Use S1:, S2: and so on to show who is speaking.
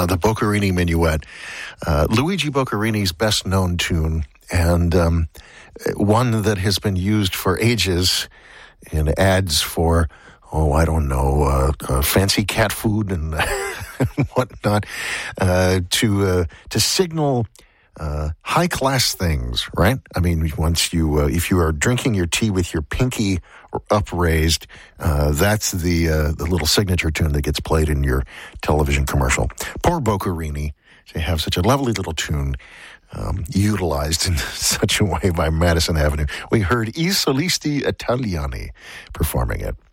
S1: the Boccherini Minuet, Luigi Boccherini's best-known tune, and one that has been used for ages in ads for, fancy cat food and whatnot, to signal high-class things, right? I mean, once you, if you are drinking your tea with your pinky upraised, that's the little signature tune that gets played in your television commercial. Poor Boccherini, to have such a lovely little tune utilized in such a way by Madison Avenue. We heard I Solisti Italiani performing it.